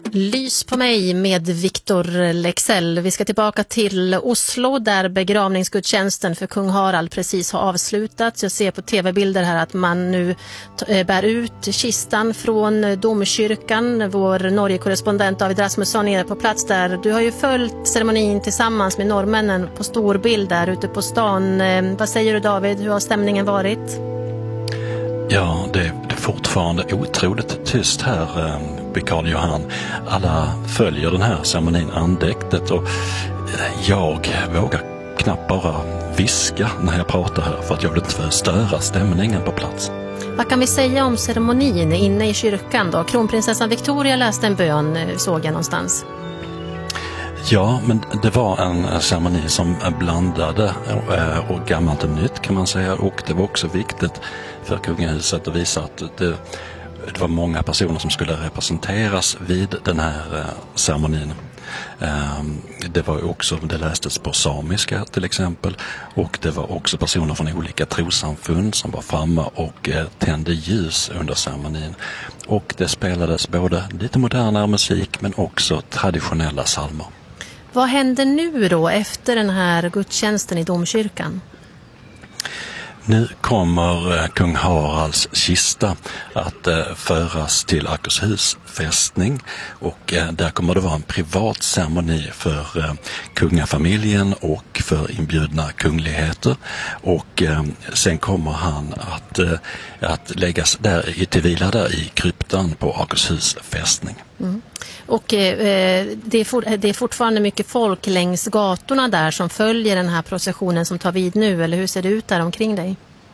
Lys på mig med Victor Leksell. Vi ska tillbaka till Oslo där begravningsgudstjänsten för kung Harald precis har avslutats. Jag ser på tv-bilder här att man nu bär ut kistan från domkyrkan. Vår Norge-korrespondent David Rasmusson är på plats där. Du har ju följt ceremonin tillsammans med norrmännen på storbild där ute på stan. Vad säger du, David? Hur har stämningen varit? Ja, det är fortfarande otroligt tyst här vid Karl Johan. Alla följer den här ceremonin andäktigt och jag vågar knappt bara viska när jag pratar här för att jag vill inte störa stämningen på plats. Vad kan vi säga om ceremonin inne i kyrkan då? Kronprinsessan Victoria läste en bön, såg jag någonstans. Ja, men det var en ceremoni som blandade och gammalt och nytt kan man säga, och det var också viktigt för kungahuset att visa att det var många personer som skulle representeras vid den här ceremonin. Det var också, det lästes på samiska till exempel, och det var också personer från olika trossamfund som var framme och tände ljus under ceremonin. Och det spelades både lite modernare musik men också traditionella psalmer. Vad händer nu då efter den här gudstjänsten i domkyrkan? Nu kommer kung Haralds kista att föras till Akershus fästning och där kommer det vara en privat ceremoni för kungafamiljen och för inbjudna kungligheter, och sen kommer han att läggas där till vila där i kryptan på Akershus fästning. Mm. Och det är fortfarande mycket folk längs gatorna där som följer den här processionen som tar vid nu, eller hur ser det ut där omkring dig?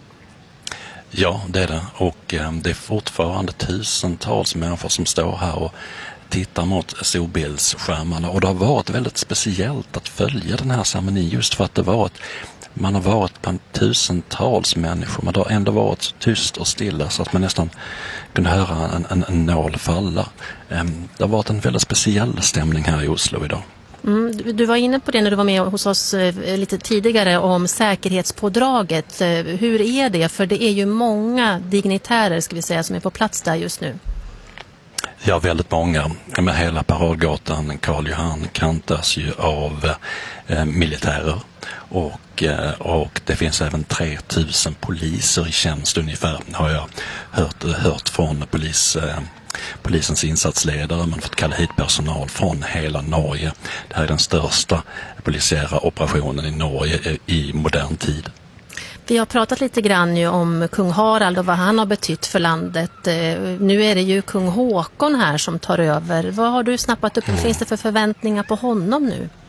Ja, det är det, och det är fortfarande tusentals människor som står här och tittar mot storbildsskärmarna, och det har varit väldigt speciellt att följa den här ceremonin just för att man har varit bland tusentals människor, men det har ändå varit tyst och stilla så att man nästan kunde höra en nål falla. Det har varit en väldigt speciell stämning här i Oslo idag. Du var inne på det när du var med hos oss lite tidigare om säkerhetspådraget. Hur är det? För det är ju många dignitärer, ska vi säga, som är på plats där just nu. Ja, väldigt många. Med hela paradgatan Karl Johan kantas ju av militärer. Och det finns även 3000 poliser i tjänst ungefär, har jag hört från polisens insatsledare. Man fått kalla hit personal från hela Norge. Det här är den största polisiära operationen i Norge i modern tid. Vi har pratat lite grann ju om kung Harald och vad han har betytt för landet. Nu är det ju kung Håkon här som tar över. Vad har du snappat upp? Vad finns det för förväntningar på honom nu?